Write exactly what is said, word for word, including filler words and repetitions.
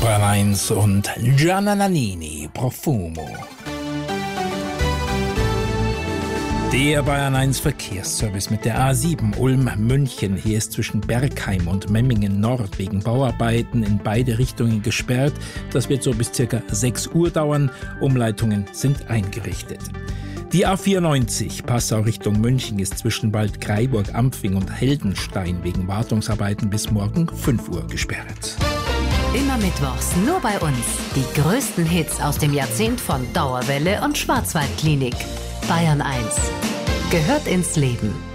Bayern eins und Gianna Nannini, Profumo. Der Bayern eins Verkehrsservice mit der A sieben Ulm-München. Hier ist zwischen Bergheim und Memmingen Nord wegen Bauarbeiten in beide Richtungen gesperrt. Das wird so bis ca. sechs Uhr dauern. Umleitungen sind eingerichtet. Die A vierundneunzig Passau Richtung München ist zwischen Waldkraiburg, Ampfing und Heldenstein wegen Wartungsarbeiten bis morgen fünf Uhr gesperrt. Immer mittwochs nur bei uns. Die größten Hits aus dem Jahrzehnt von Dauerwelle und Schwarzwaldklinik. Bayern eins gehört ins Leben.